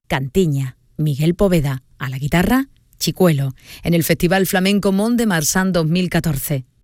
Cantiña. Miguel Poveda, a la guitarra, Chicuelo, en el Festival Flamenco Mont de Marsan 2014.